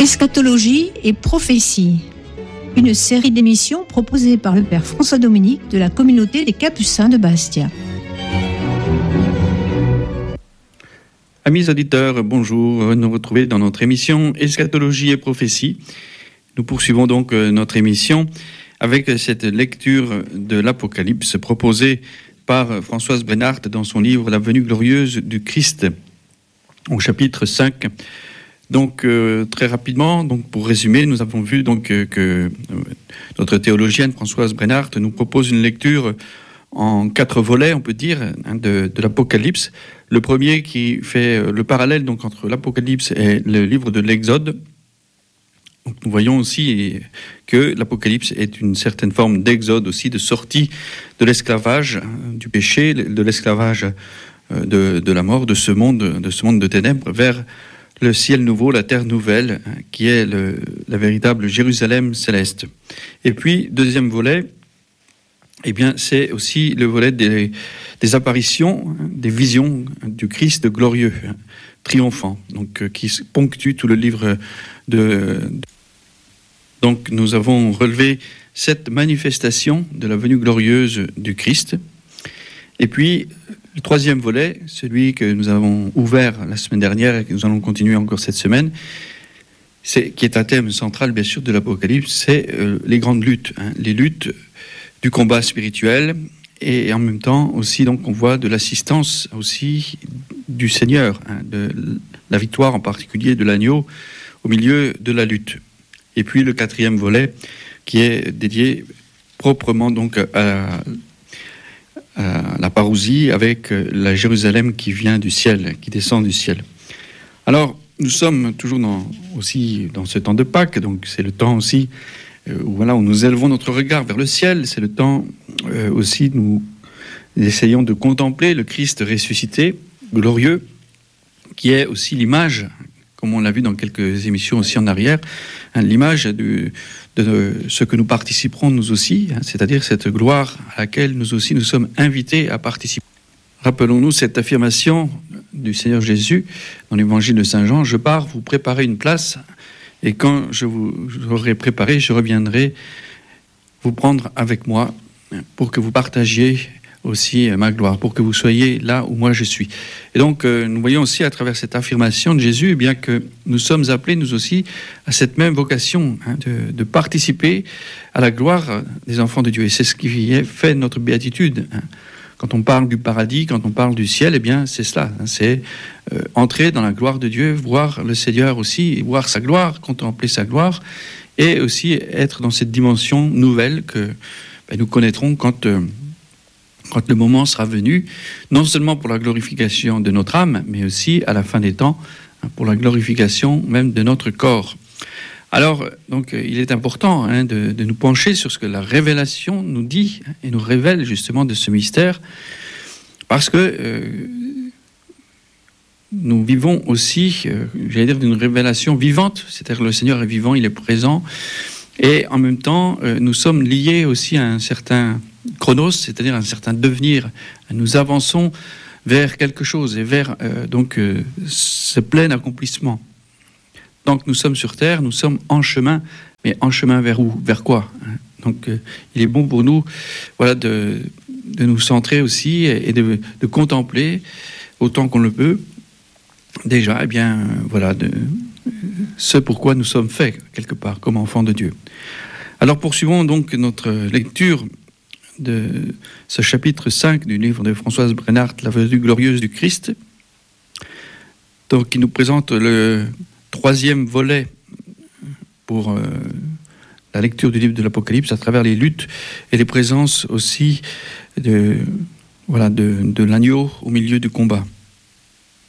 Eschatologie et prophétie, une série d'émissions proposée par le Père François Dominique de la communauté des Capucins de Bastia. Amis auditeurs, bonjour, nous retrouvons dans notre émission Eschatologie et prophétie. Nous poursuivons donc notre émission avec cette lecture de l'Apocalypse proposée par Françoise Brenhardt dans son livre La venue glorieuse du Christ, au chapitre 5. Donc, très rapidement, donc, pour résumer, nous avons vu donc, que notre théologienne Françoise Brenhardt nous propose une lecture en 4 volets, on peut dire, de l'Apocalypse. Le premier qui fait le parallèle donc, entre l'Apocalypse et le livre de l'Exode. Donc, nous voyons aussi que l'Apocalypse est une certaine forme d'exode aussi, de sortie de l'esclavage, du péché, de l'esclavage de la mort, de ce monde de ténèbres, vers le ciel nouveau, la terre nouvelle, qui est la véritable Jérusalem céleste. Et puis, deuxième volet, eh bien, c'est aussi le volet des apparitions, des visions du Christ glorieux, triomphant, donc qui ponctue tout le livre Donc, nous avons relevé cette manifestation de la venue glorieuse du Christ. Et puis, le troisième volet, celui que nous avons ouvert la semaine dernière et que nous allons continuer encore cette semaine, qui est un thème central, bien sûr, de l'Apocalypse, c'est les grandes luttes, les luttes du combat spirituel, et en même temps aussi, donc, on voit de l'assistance aussi du Seigneur, de la victoire en particulier de l'agneau au milieu de la lutte. Et puis le quatrième volet, qui est dédié proprement donc à la parousie avec la Jérusalem qui vient du ciel, qui descend du ciel. Alors, nous sommes toujours aussi dans ce temps de Pâques, donc c'est le temps aussi où nous élevons notre regard vers le ciel, c'est le temps aussi nous essayons de contempler le Christ ressuscité, glorieux, qui est aussi l'image, comme on l'a vu dans quelques émissions aussi en arrière, l'image de ce que nous participerons nous aussi, c'est-à-dire cette gloire à laquelle nous aussi nous sommes invités à participer. Rappelons-nous cette affirmation du Seigneur Jésus dans l'évangile de Saint Jean, « Je pars vous préparer une place, et quand je vous aurai préparé, je reviendrai vous prendre avec moi pour que vous partagiez aussi ma gloire, pour que vous soyez là où moi je suis. » Et donc, nous voyons aussi à travers cette affirmation de Jésus, eh bien que nous sommes appelés, nous aussi, à cette même vocation, de participer à la gloire des enfants de Dieu. Et c'est ce qui fait notre béatitude. Quand on parle du paradis, quand on parle du ciel, eh bien, c'est cela. C'est entrer dans la gloire de Dieu, voir le Seigneur aussi, voir sa gloire, contempler sa gloire, et aussi être dans cette dimension nouvelle que nous connaîtrons quand le moment sera venu, non seulement pour la glorification de notre âme, mais aussi à la fin des temps, pour la glorification même de notre corps. Alors, donc, il est important de nous pencher sur ce que la révélation nous dit et nous révèle justement de ce mystère, parce que nous vivons aussi, d'une révélation vivante, c'est-à-dire le Seigneur est vivant, il est présent, et en même temps, nous sommes liés aussi à un certain chronos, c'est-à-dire un certain devenir. Nous avançons vers quelque chose et vers ce plein accomplissement. Tant que nous sommes sur terre, nous sommes en chemin, mais en chemin vers où ? Vers quoi ? Donc, il est bon pour nous, de nous centrer aussi et de contempler autant qu'on le peut. Déjà, ce pourquoi nous sommes faits quelque part comme enfants de Dieu. Alors, poursuivons donc notre lecture de ce chapitre 5 du livre de Françoise Brenhardt, La venue glorieuse du Christ. Donc, il nous présente le troisième volet pour la lecture du livre de l'Apocalypse à travers les luttes et les présences aussi de l'agneau au milieu du combat.